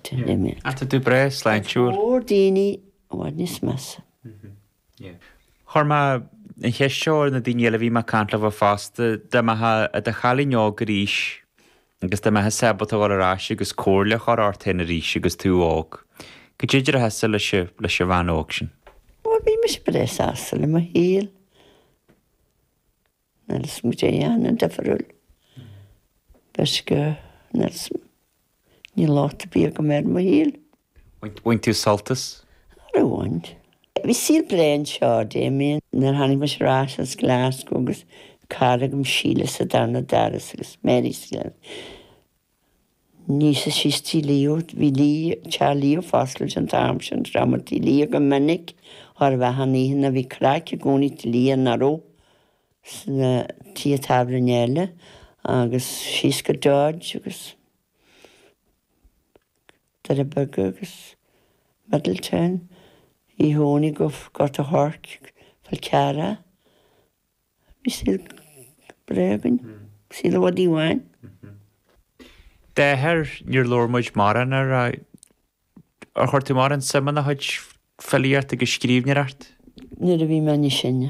Arte, nimi. Ata tú bres, lein siúr. O'r dini, wadnis massa. Chorma yn cheisio na dyn yla fi ma cant laf o fast dyma ha a da chali niog yr is agos dyma ha sebot o'r ras agos cwrliach o'r art hyn yr is agos tŵ og. Gydydr a hesa lysio fan auction? Wel, fi mis bres asol yma hil. Nels mwydeian yn dyfrwl. Besga, nels ni lot y byd gymer yma hil. Wynt yw saltus? Rwy'n. Vi sy'n blaen siod mi, na'r hannig mas ras as Glasgow, agos carag am Sheila sa darna daras, agos Mary sy'n. Nisa si sti leo, vi cha leo fosl jan tamshan, drama ti leo gymanig, o'r fahan i hynna fi crac i gwni ti leo na ro, sy'n ti a tabla niela, agos sisga Dodge, agos Darabygg, agos Middleton, I honi got a hork fel cara. Mi sy'n bregan. Sy'n lwad I wan. Da her ni'r lor mwyd maran ar chorti maran syman a hwyd ffeliart ag ysgrif ni'r art? Nyr fi man I sy'n.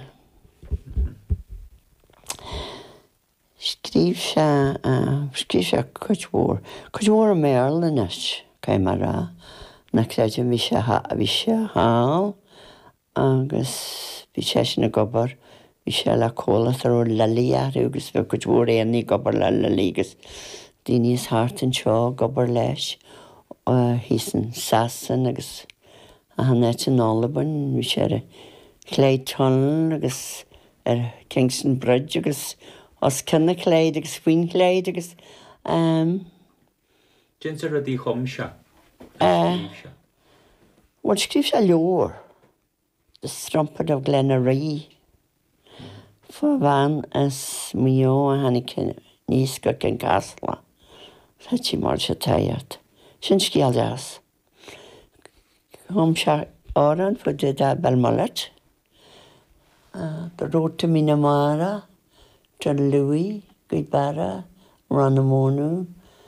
Skrif siya cwtwr. Cwtwr y merl yn ys. Cael mara. Na credu fi eisiau hal, agos fi eisiau na gobar, fi eisiau la colat ar o'r lali ar agos fe gwtwr enni gobar la lali, agos dini's hart yn sio gobar leis, hys yn sasan, agos a hannet yn olybyn, fi eisiau Clyde Tunnel, agos Kingston Bridge, agos os cynna Clyde, agos Wyn Clyde, agos... Jens yr ydi chom siya? Wel, sgrif siya lor. The Strumpet of Glenaree. Fy fan ys mio a hannig nisga gen gasla. Sa ti mor siya taiad. Sy'n sgial jas. Hom siya oran fy dyda Belmullet. The road to Minamara. John Louis, Gwybara, Ranamonu.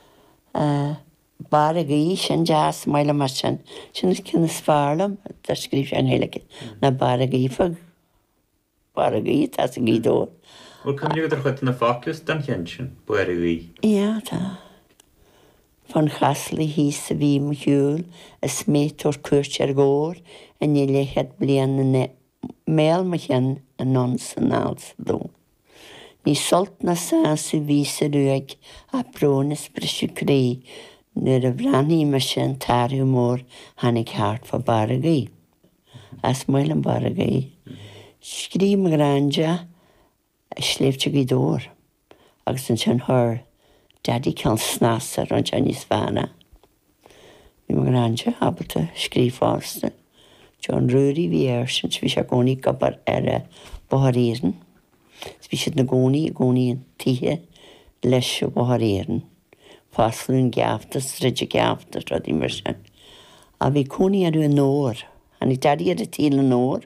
Baragi, sy'n jas, mael yma sy'n. Sy'n cyn ysfarlam, da sgrif sy'n heilig. Na baragi ffag. Baragi, ta sy'n gyd o'r. Wel, cym ni gyda'r chwyd yn y ffocus dan hyn sy'n bwer I fi? Ia, ta. Fan chaslu hi sy fi mhwyl, y smet o'r cwrt ar gôr, yn ei lechiad blian yn mel mae hyn yn non sy'n als ddw. Ni solt na sa sy fi sy'n rwyg a bron ysbrysio creu, Nyr y frannu mae sy'n tariw môr hannig hart fo baragi. As mwyl yn baragi. Sgri mae granja slef ti gyd o'r. Agus yn sy'n hyr. Daddy cael snasar o'n sy'n isfana. Ni mae granja habita sgri fforsta. John Ruri fi sy'n fi sy'n goni gobar y bohariren. Fi sy'n na goni yn tihe lesio bohariren. Faslun giaftas, rydych giaftas, roedd i'n myrsyn. A fi cwni ar yw nôr. A ni daddy ar y tîl yn nôr.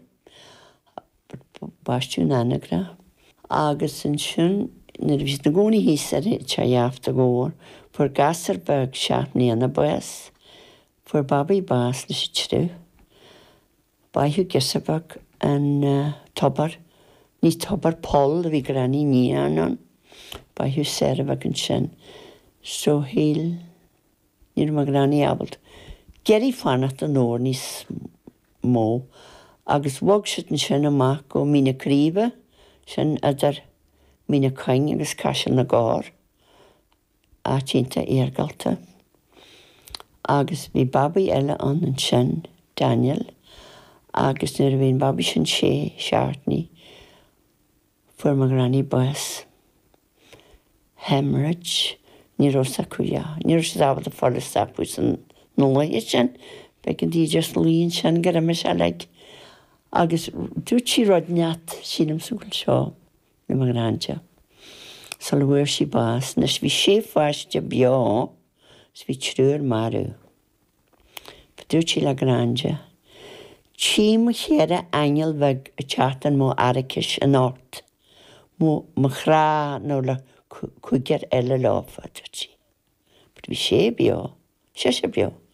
Bastwn anagra. Agus yn sy'n, nid fi sy'n gwni hys ar y cha giafta gŵr. Pwyr gasar bag siap ni yna bwys. Pwyr babi bas lys y tryw. Bai hw gasar bag yn tobar. Ni tobar pol fi grani ni anon. Bai hw ser bag yn sy'n. So hil, ni'r magrani abald. Geri fanat yn o'r nis mo, agos wog sydd yn sy'n ymac o mina crifa, sy'n ydar mina cain agos casel na gor, a tynta ergalta. Agos mi babi ela on yn sy'n Daniel, agos nyr fi'n babi sy'n siartni, ffwr magrani bwys, hemorrhage, Ni rosa cwya. Ni rosa dafod y ffordd stapwys yn nôl i sy'n. Bec yn di just lun sy'n gyda mae sy'n leg. Agus dwi ti rod niat sy'n ymsgwyl sio. Ni mae'n grandja. So lwyr si bas. Nes fi sef fas dy bio. Nes fi trwy'r marw. Dwi ti la grandja. Chi mwy chera angel fag y chatan mo aracus yn ort. Mo chra no la cwygr el y lof a ti. But fi se bio. Se bio.